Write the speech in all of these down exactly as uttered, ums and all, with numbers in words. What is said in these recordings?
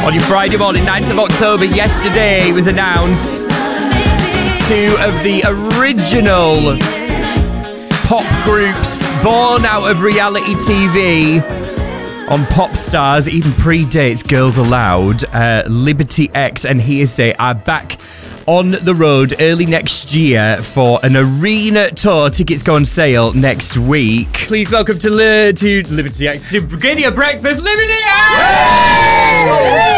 On your Friday morning, ninth of October, yesterday it was announced two of the original pop groups born out of reality T V on Popstars, even predates Girls Aloud. Uh, Liberty X and Hearsay are back on the road early next year for an arena tour. Tickets go on sale next week. Please welcome to, Li- to Liberty X, to Brigadia Breakfast, Liberty X!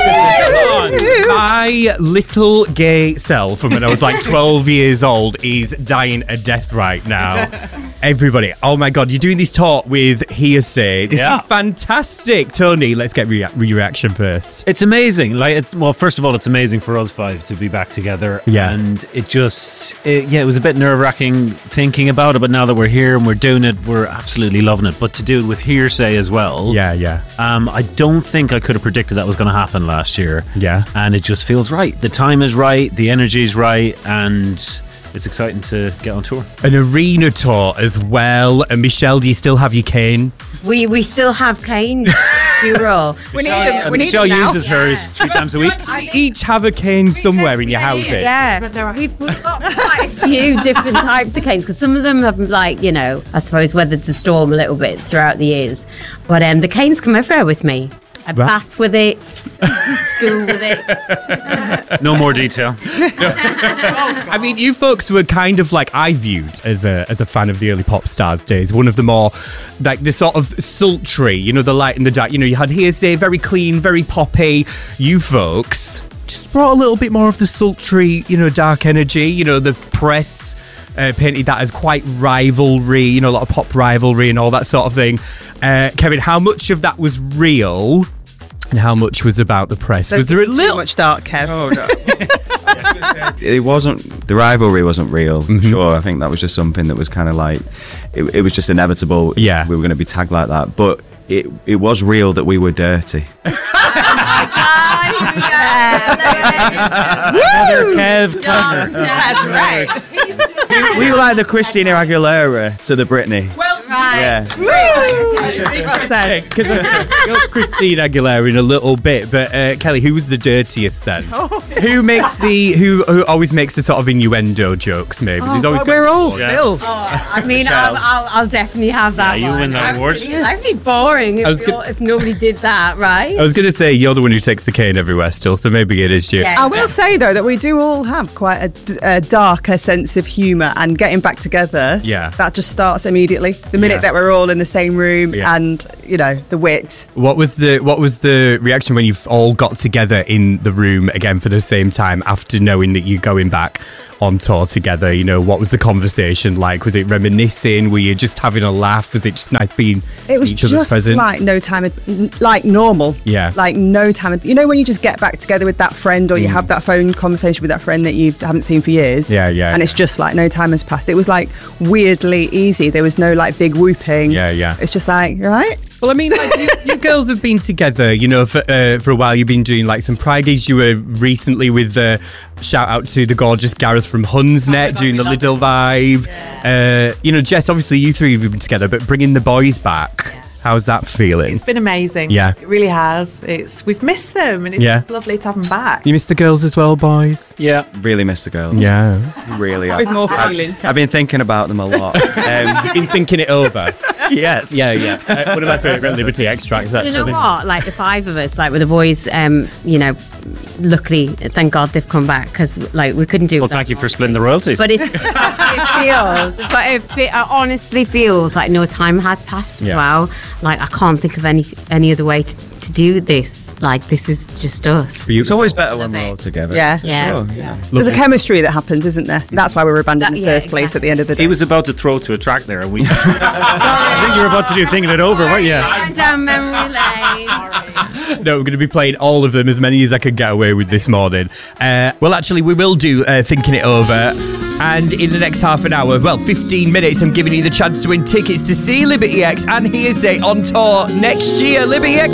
My little gay self from when I was like twelve years old is dying a death right now. Everybody, oh my God, you're doing this talk with Hearsay. This yeah. is fantastic. Tony, let's get rea- reaction first. It's amazing. Like, it, well, first of all, it's amazing for us five to be back together. Yeah. And it just, it, yeah, it was a bit nerve-wracking thinking about it, but now that we're here and we're doing it, we're absolutely loving it. But to do it with Hearsay as well. Yeah, yeah. Um, I don't think I could have predicted that was going to happen last year. Yeah. And it just feels right. The time is right, the energy is right, and it's exciting to get on tour. An arena tour as well. And Michelle, do you still have your cane? We we still have canes. You're we need them. We need Michelle them now. uses hers three times a week. You each have a cane somewhere in your houses. Yeah, we've, we've got quite a few different types of canes because some of them have, like, you know, I suppose weathered the storm a little bit throughout the years. But um, the canes come everywhere with me. I right. bath with it, school with it. No more detail. I mean, you folks were kind of like I viewed as a as a fan of the early pop stars days. One of the more like the sort of sultry, you know, the light and the dark. You know, you had Hearsay, very clean, very poppy. You folks just brought a little bit more of the sultry, you know, dark energy. You know, the press Uh, painted that as quite rivalry, you know, a lot of pop rivalry and all that sort of thing. Uh, Kevin, how much of that was real and how much was about the press? Don't was there a little too much dark, Kev? Oh, no. It wasn't, the rivalry wasn't real, mm-hmm. sure. I think that was just something that was kind of like, it, it was just inevitable. Yeah. We were going to be tagged like that. But it, it was real that we were dirty. Another Kev clever. That's right. We were like the Christina Aguilera to the Britney. Well, right. Yeah. Because you're Christina Aguilera in a little bit, but uh, Kelly, who was the dirtiest then? Oh. Who makes the who who always makes the sort of innuendo jokes? Maybe Oh, There's always well, we're all Yeah. filth. Oh, I mean, I'll, I'll, I'll definitely have that. Yeah, you one. win that award. That'd be boring if, I was we all- gonna- if nobody did that, right? I was going to say you're the one who takes the cane everywhere still, so maybe it is you. Yeah. I will say, though, that we do all have quite a, d- a darker sense of humour, and getting back together, Yeah. that just starts immediately. The minute Yeah. that we're all in the same room Yeah. and, you know, the wit. What was the what was the reaction when you've all got together in the room again for the same time after knowing that you're going back on tour together? You know, what was the conversation like? Was it reminiscing? Were you just having a laugh? Was it just nice being It was each other's just presence? like no time, like normal. Yeah. Like no time. You know when you just get back together with that friend, or you have that phone conversation with that friend that you haven't seen for years. Yeah, yeah, And yeah. it's just like no time has passed. It was like weirdly easy. There was no like big whooping. Yeah, yeah. It's just like, you all right? Well, I mean, like, you, you girls have been together, you know, for uh, for a while. You've been doing like some Pride gigs. You were recently with, uh, shout out to the gorgeous Gareth from Hunsnet, doing the Little Vibe. Uh, you know, Jess, obviously you three have been together, but bringing the boys back, how's that feeling? It's been amazing. Yeah. It really has. It's We've missed them, and it's Yeah. just lovely to have them back. You miss the girls as well, boys? Yeah. Really miss the girls. Yeah. Really. With more I've, feeling. I've been thinking about them a lot. Um, You've been thinking it over. yes. Yeah, yeah. Uh, one of my favourite Liberty extracts, actually. You know what? Like the five of us, like with the boys, um, you know, luckily, thank God they've come back because like we couldn't do. Well, that thank you for splitting the royalties. But it, it feels, but it, fe- it honestly feels like no time has passed as Yeah. well. Like I can't think of any any other way to, to do this. Like this is just us. It's always better when Love we're it. all together. Yeah. Yeah. Sure, yeah. There's a chemistry that happens, isn't there? That's why we were abandoned That- in the yeah, first place exactly. at the end of the day. He was about to throw to a track there, and we. I think you were about to do thinking it over, weren't you? Going down memory lane. No, we're going to be playing all of them, as many as I could get away with this morning. Uh, well, actually, we will do uh, Thinking It Over. And in the next half an hour, well, fifteen minutes, I'm giving you the chance to win tickets to see Liberty X and Hearsay on tour next year. Liberty X